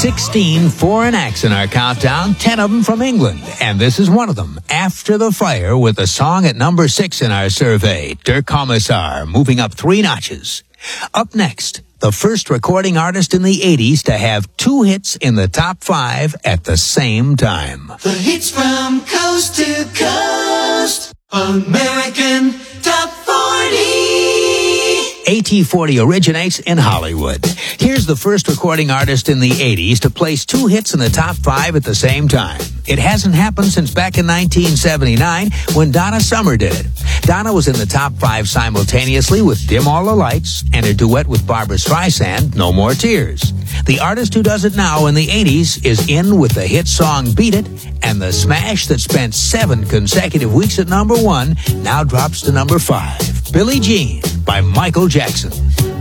16 foreign acts in our countdown, 10 of them from England. And this is one of them, After the Fire, with the song at number 6 in our survey, Der Kommissar, moving up 3 notches. Up next, the first recording artist in the 80s to have 2 hits in the top 5 at the same time. The hits from coast to coast, American Top 40. AT40 originates in Hollywood. Here's the first recording artist in the 80s to place 2 hits in the top 5 at the same time. It hasn't happened since back in 1979 when Donna Summer did it. Donna was in the top 5 simultaneously with Dim All the Lights and a duet with Barbra Streisand, No More Tears. The artist who does it now in the 80s is in with the hit song Beat It, and the smash that spent 7 consecutive weeks at number 1 now drops to number 5. Billie Jean by Michael Jackson.